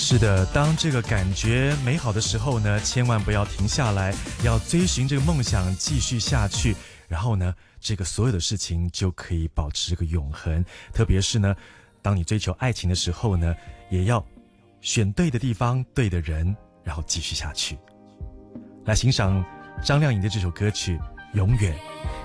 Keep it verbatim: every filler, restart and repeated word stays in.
是的，当这个感觉美好的时候呢，千万不要停下来，要追寻这个梦想，继续下去。然后呢，这个所有的事情就可以保持这个永恒。特别是呢，当你追求爱情的时候呢，也要选对的地方、对的人，然后继续下去。来欣赏张靓颖的这首歌曲《永远》。